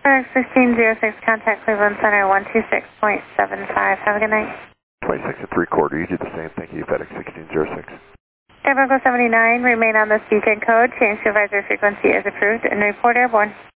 FedEx 1606, contact Cleveland Center 126.75. Have a good night. 26 and 3/4, you do the same. Thank you, FedEx 1606. Air Echo 79, remain on this beacon code. Change to advisory frequency as approved and report airborne.